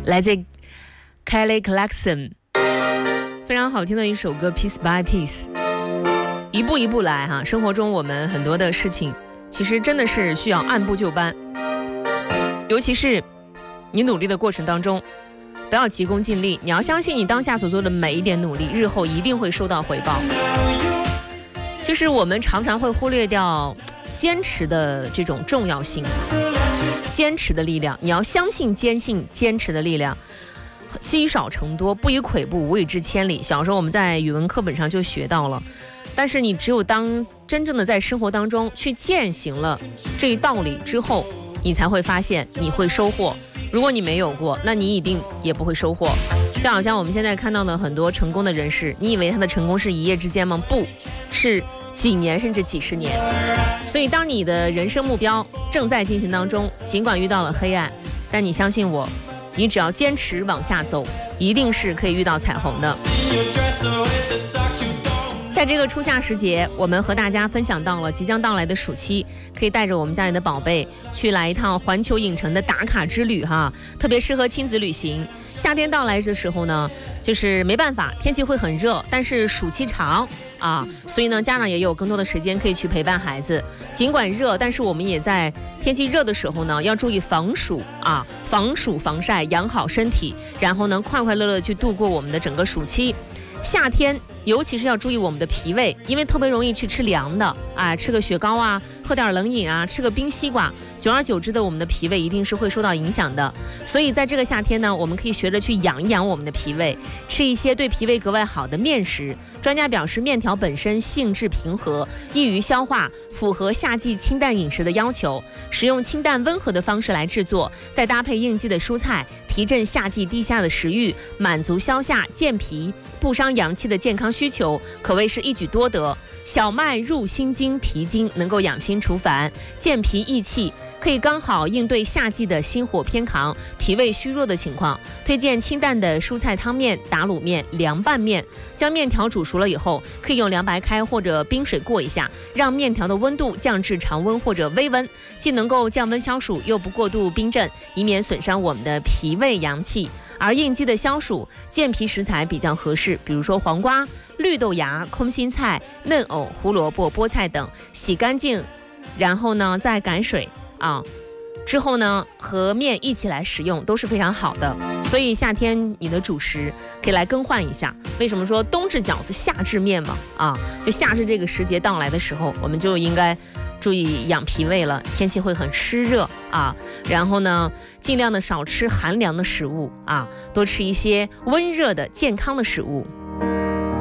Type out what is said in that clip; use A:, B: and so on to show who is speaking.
A: 来自 Kelly Clarkson， 非常好听的一首歌 Piece by Piece。 一步一步来哈，生活中我们很多的事情其实真的是需要按部就班，尤其是你努力的过程当中，不要急功近利，你要相信你当下所做的每一点努力，日后一定会收到回报。就是我们常常会忽略掉坚持的这种重要性，坚持的力量，你要相信坚持的力量，积少成多，不以跬步，无以至千里。小时候我们在语文课本上就学到了，但是你只有当真正的在生活当中去践行了这一道理之后，你才会发现你会收获。如果你没有过，那你一定也不会收获。就好像我们现在看到的很多成功的人士，你以为他的成功是一夜之间吗？不是，几年甚至几十年。所以当你的人生目标正在进行当中，尽管遇到了黑暗，但你相信我，你只要坚持往下走，一定是可以遇到彩虹的。在这个初夏时节，我们和大家分享到了即将到来的暑期，可以带着我们家里的宝贝去来一趟环球影城的打卡之旅哈，特别适合亲子旅行。夏天到来的时候呢，就是没办法，天气会很热，但是暑期长啊，所以呢，家长也有更多的时间可以去陪伴孩子。尽管热，但是我们也在天气热的时候呢，要注意防暑啊，防暑防晒，养好身体，然后呢，快快乐乐去度过我们的整个暑期。夏天尤其是要注意我们的脾胃，因为特别容易去吃凉的啊，吃个雪糕啊，喝点冷饮啊，吃个冰西瓜，久而久之的我们的脾胃一定是会受到影响的。所以在这个夏天呢，我们可以学着去养一养我们的脾胃，吃一些对脾胃格外好的面食。专家表示，面条本身性质平和，易于消化，符合夏季清淡饮食的要求。使用清淡温和的方式来制作，再搭配应季的蔬菜，提振夏季低下的食欲，满足消夏健脾不伤阳气的健康需求，可谓是一举多得。小麦入心经、脾经，能够养心除烦、健脾益气，可以刚好应对夏季的心火偏扛、脾胃虚弱的情况。推荐清淡的蔬菜汤面、打卤面、凉拌面。将面条煮熟了以后，可以用凉白开或者冰水过一下，让面条的温度降至常温或者微温，既能够降温消暑，又不过度冰镇，以免损伤我们的脾胃阳气。而应季的消暑健脾食材比较合适，比如说黄瓜、绿豆芽、空心菜、嫩藕、胡萝卜、菠菜等，洗干净，然后呢再赶水啊，之后呢和面一起来食用都是非常好的。所以夏天你的主食可以来更换一下。为什么说冬至饺子夏至面嘛？啊，就夏至这个时节到来的时候，我们就应该注意养脾胃了，天气会很湿热啊，然后呢尽量的少吃寒凉的食物啊，多吃一些温热的健康的食物。